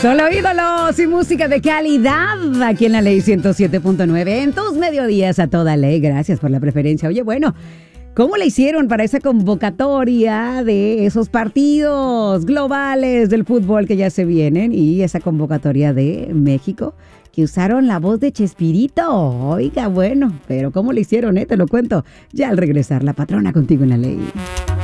Solo ídolos y música de calidad aquí en la Ley 107.9. En tus mediodías a toda ley. Gracias por la preferencia. Oye, bueno, ¿cómo le hicieron para esa convocatoria de esos partidos globales del fútbol que ya se vienen y esa convocatoria de México? Que usaron la voz de Chespirito. Oiga, bueno, pero ¿cómo le hicieron? Te lo cuento ya al regresar. La patrona contigo en la Ley.